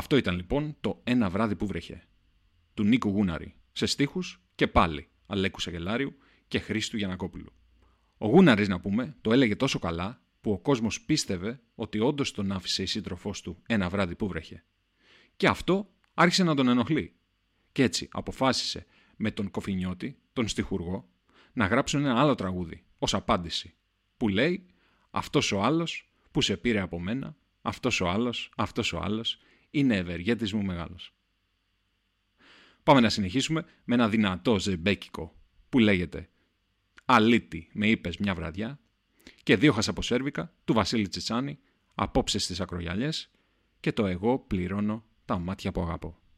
Αυτό ήταν λοιπόν το «Ένα βράδυ που βρέχε» του Νίκου Γούναρη, σε στίχους και πάλι Αλέκου Σαγελάριου και Χρήστου Γιαννακόπουλου. Ο Γούναρης, να πούμε, το έλεγε τόσο καλά που ο κόσμος πίστευε ότι όντως τον άφησε η σύντροφός του ένα βράδυ που βρέχε. Και αυτό άρχισε να τον ενοχλεί. Και έτσι αποφάσισε με τον Κοφινιώτη, τον στιχουργό, να γράψουν ένα άλλο τραγούδι ως απάντηση, που λέει «Αυτός ο άλλος που σε πήρε από μένα, αυτός ο άλλος είναι ευεργέτης μου μεγάλος». Πάμε να συνεχίσουμε με ένα δυνατό ζεμπέκικο που λέγεται «Αλήτη με είπες μια βραδιά» και «Δύο χασαποσέρβικα» του Βασίλη Τσιτσάνη, «Απόψε στις ακρογιαλιές» και το «Εγώ πληρώνω τα μάτια που αγαπώ».